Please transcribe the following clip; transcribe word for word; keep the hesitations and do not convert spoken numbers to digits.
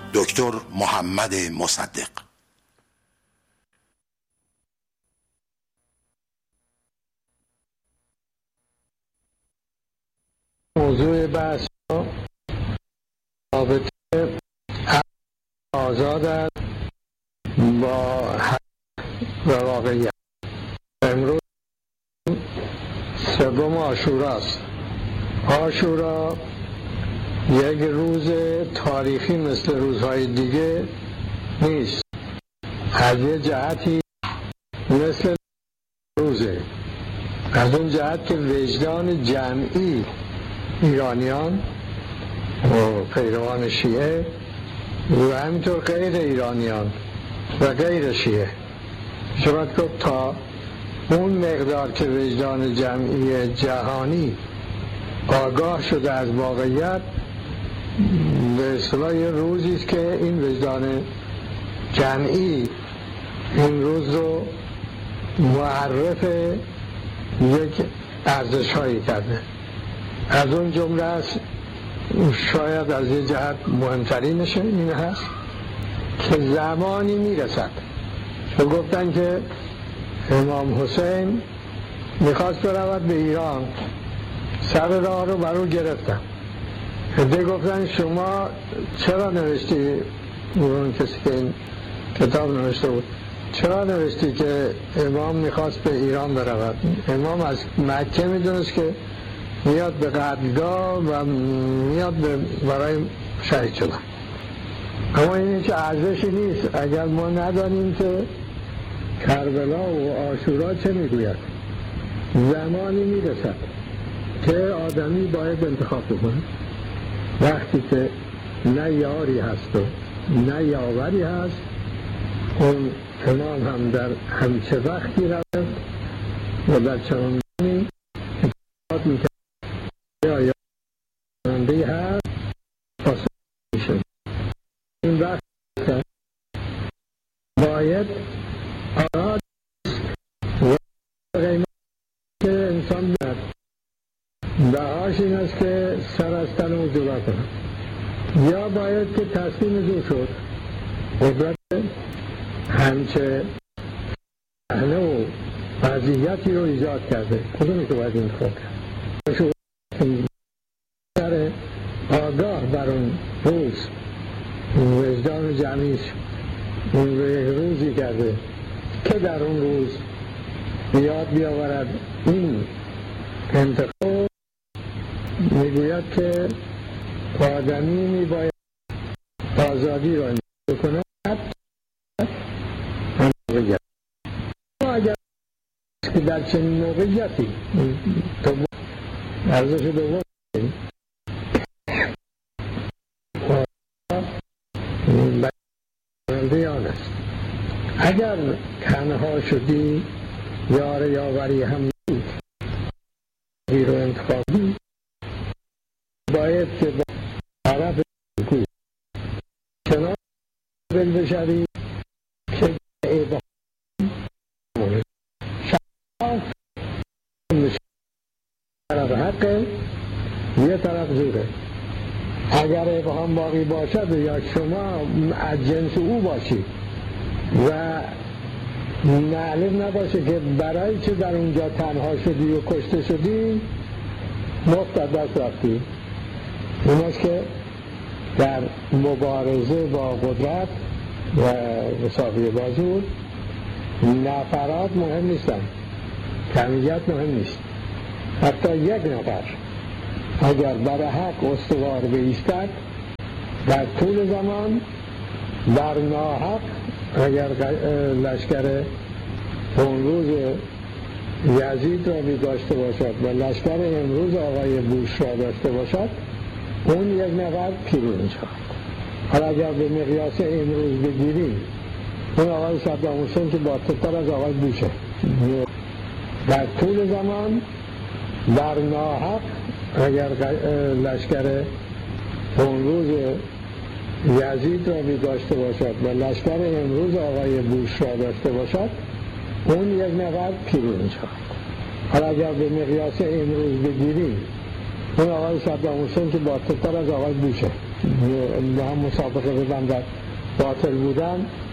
دکتر محمد مصدق. موضوع بحث رابطه آزاد است با حق و واقعیت. امروز سوم عاشورا است. عاشورا یک روز تاریخی مثل روزهای دیگه نیست. از یه جهتی مثل روزه، از اون جهت که وجدان جمعی ایرانیان و پیروان شیعه و همینطور غیر ایرانیان و غیر شیعه شاید گفت تا اون مقدار که وجدان جمعی جهانی آگاه شده از واقعیت، به اصطلاح یه روزی است که این وجدان جمعی این روز رو معرف یک ارزش هایی کرده. از اون جمله است، شاید از یه جهت مهمترینش این هست که زمانی میرسد و گفتن که امام حسین میخواست برود به ایران، سر راه رو برو گرفتن. عده گفتن شما چرا نوشتی، اون کسی که این کتاب نوشته بود، چرا نوشتی که امام میخواست به ایران برود؟ امام از مکه میدونست که میاد به قتلگاه و میاد برای شهید شدن. اما این هیچ ارزشی نیست اگر ما ندانیم که کربلا و عاشورا چه میگوید. زمانی میرسد که آدمی باید انتخاب بکنه، وقتی که نه یاری هست و نه یاوری هست. اون امام هم در همچه وقتی رفت و در چنان اتفاق میکرد یا یارنده هست پاسخ میشه. این وقت باید آراد و قیمت که انسان بیاد بهاش این است که سر از تن او جدا کنه، یا باید که تصمیم دو شد قدرت همچه صحنه و وضعیتی رو ایجاد کرده، کدومی که باید انتخاب کرد؟ در آگاه بر اون روز وجدان جمعیش اون رو یک روزی کرده که در اون روز بیاد بیاورد این انتخاب. میگوید که آدمی میباید آزادی رو انتخاب کنه اگر که در چنین موقعیتی تو ارزش دوم برنده آن است. اگر تنها شدی یار یاوری هم نیست رو انتخابی، باید که با طرف کوی چنان بل بشوی که ابهام طرف حقه یه طرف زوره. اگر ابهام باقی باشد یا شما از جنس او باشید و معلوم نباشه که برای چه در اونجا تنها شدی و کشته شدی، مفت از دست رفتی. این است که در مبارزه با قدرت و مساوی بازو نفرات مهم نیستن، کمیت مهم نیست. حتی یک نفر اگر برای حق استوار بایستد در طول زمان، در ناحق اگر لشکر اون روز یزید را می داشته باشد و لشکر امروز آقای بوش را داشته باشد، اون یک نفر پیروز می‌شود. حالا اگر به مقیاس امروز بگیریم، اون آقای صدام حسین که بالاتر از آقای بوشه، در طول زمان در ناحق اگر لشکر اون روز یزید را می داشته باشد و لشکر امروز آقای بوش را داشته باشد، اون یک نفر پیروز می‌شود. حالا اگر به مقیاس امروز بگیریم، اون آقای صدام حسین که بالاتر از آقای بوشه، با هم مسابقه ببندد باطل بودن